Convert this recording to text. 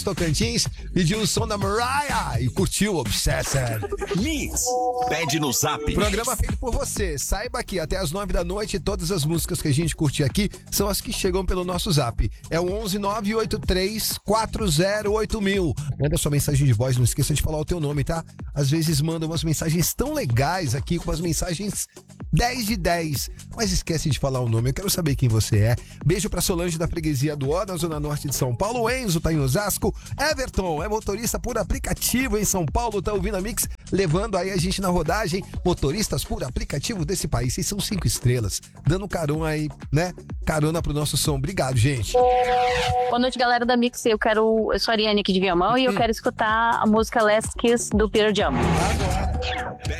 Tocantins, pediu o som da Mariah e curtiu Obsessed. Mix, pede no Zap. Programa feito por você. Saiba que até as 9 da noite todas as músicas que a gente curte aqui são as que chegam pelo nosso Zap. É o 11983408000. Manda sua mensagem de voz, não esqueça de falar o teu nome, tá? Às vezes mandam umas mensagens tão legais aqui, com as mensagens 10 de 10, mas esquece de falar o nome, eu quero saber quem você é. Beijo pra Solange da Freguesia do Ó, na Zona Norte de São Paulo. O Enzo tá em Osasco. Everton é motorista por aplicativo em São Paulo, tá ouvindo a Mix, levando aí a gente na rodagem. Motoristas por aplicativo desse país, vocês são 5 estrelas, dando carona aí, né? Carona pro nosso som. Obrigado, gente. Boa noite, galera da Mix. Eu sou a Ariane aqui de Viamão e eu quero escutar a música Last Kiss do Pearl Jam.